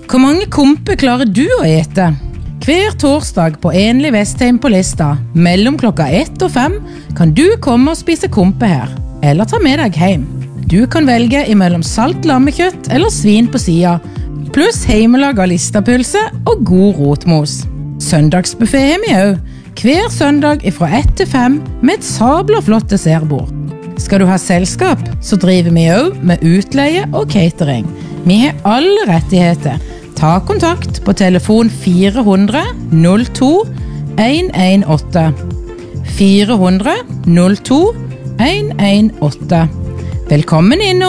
Hvor mange kompe klarer du å ete? Hver torsdag på Enlig Vestheim på Lista, mellom klokka 1 og 5, kan du komme og spise kompe her, eller ta med deg hjem. Du kan velge imellom salt lammekjøtt eller svin på siden, pluss heimelaga listapølse og god rotmos. Søndagsbuffet har vi også, hver søndag fra 1 til 5 med et sabla flott dessertbord. Skal du ha selskap, så driver vi også med utleie og catering. Vi har alle rettigheter. Ta kontakt på telefon 400 02 118. 400 02 118. Velkommen innom!